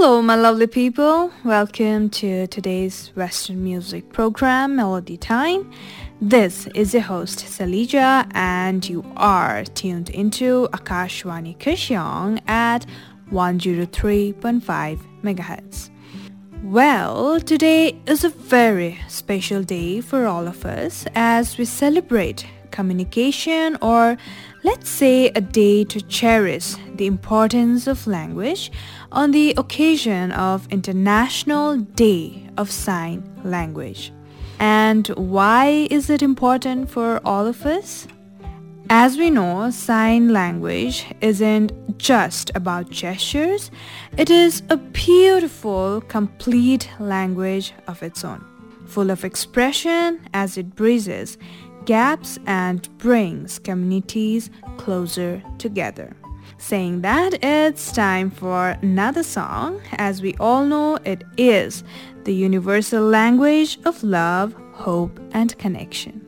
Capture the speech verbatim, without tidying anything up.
Hello, my lovely people. Welcome to today's Western music program, Melody Time. This is your host, Salija, and you are tuned into Akashwani Kashyong at one oh three point five megahertz. Well, today is a very special day for all of us as we celebrate communication, or let's say a day to cherish the importance of language on the occasion of International Day of Sign Language. And why is it important for all of us? As we know, sign language isn't just about gestures. It is a beautiful, complete language of its own, full of expression as it bridges gaps and brings communities closer together. Saying that, it's time for another song. As we all know, it is the universal language of love, hope, and connection.